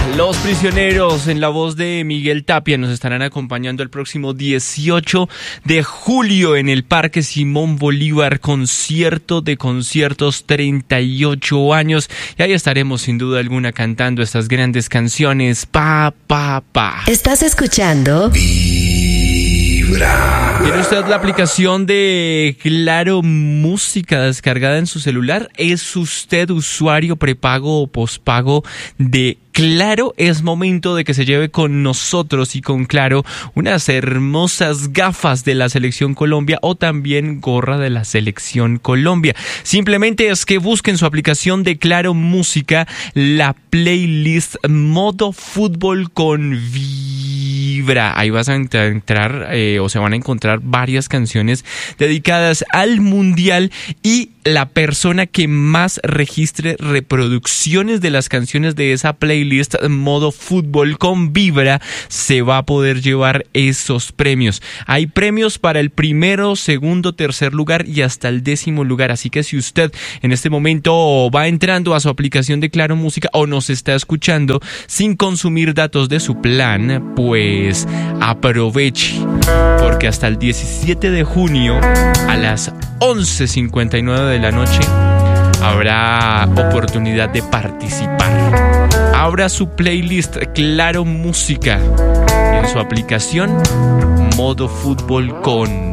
Los Prisioneros, en la voz de Miguel Tapia, nos estarán acompañando el próximo 18 de julio en el Parque Simón Bolívar, concierto de conciertos, 38 años. Y ahí estaremos sin duda alguna cantando estas grandes canciones. Pa. ¿Estás escuchando? Vibra. ¿Tiene usted la aplicación de Claro Música descargada en su celular? ¿Es usted usuario prepago o pospago de Claro? Es momento de que se lleve con nosotros y con Claro unas hermosas gafas de la Selección Colombia o también gorra de la Selección Colombia. Simplemente es que busquen su aplicación de Claro Música, la playlist Modo Fútbol con Vibra. Ahí vas a entrar o se van a encontrar varias canciones dedicadas al Mundial, y la persona que más registre reproducciones de las canciones de esa playlist Modo Fútbol con Vibra se va a poder llevar esos premios. Hay premios para el primero, segundo, tercer lugar y hasta el 10º lugar. Así que si usted en este momento va entrando a su aplicación de Claro Música o nos está escuchando sin consumir datos de su plan, pues aproveche, porque hasta el 17 de junio a las 11:59 de la noche habrá oportunidad de participar. Abra su playlist Claro Música en su aplicación Modo Fútbol con